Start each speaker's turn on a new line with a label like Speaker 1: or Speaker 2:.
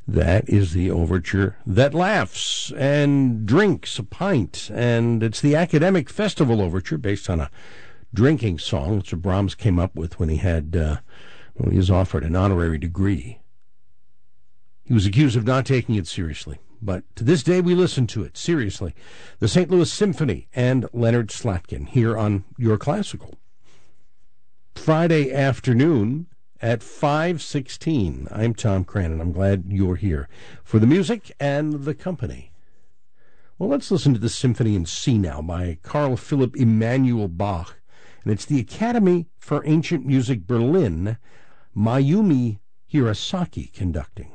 Speaker 1: That is the overture that laughs and drinks a pint, and it's the Academic Festival Overture based on a drinking song that Brahms came up with when he was offered an honorary degree. He was accused of not taking it seriously, but to this day we listen to it seriously. The St. Louis Symphony and Leonard Slatkin here on Your Classical. Friday afternoon at 5:16. I'm Tom Cranon. I'm glad you're here for the music and the company. Well, let's listen to the Symphony in C now by Carl Philipp Emanuel Bach. And it's the Academy for Ancient Music Berlin, Mayumi Hirasaki conducting.